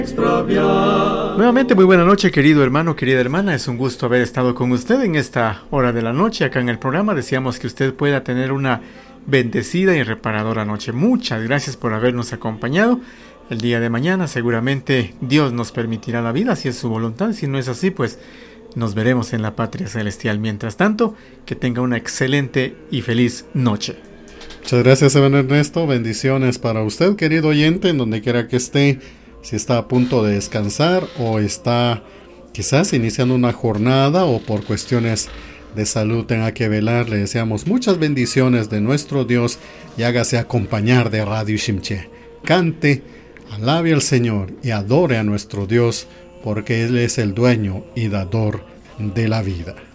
Nuevamente muy buena noche, querido hermano, querida hermana. Es un gusto haber estado con usted en esta hora de la noche acá en el programa. Deseamos que usted pueda tener una bendecida y reparadora noche. Muchas gracias por habernos acompañado. El día de mañana seguramente Dios nos permitirá la vida si es su voluntad. Si no es así, pues nos veremos en la patria celestial. Mientras tanto, que tenga una excelente y feliz noche. Muchas gracias, hermano Ernesto. Bendiciones para usted, querido oyente, en donde quiera que esté. Si está a punto de descansar o está quizás iniciando una jornada o por cuestiones de salud tenga que velar, le deseamos muchas bendiciones de nuestro Dios y hágase acompañar de Radio Shimche. Cante, alabe al Señor y adore a nuestro Dios, porque Él es el dueño y dador de la vida.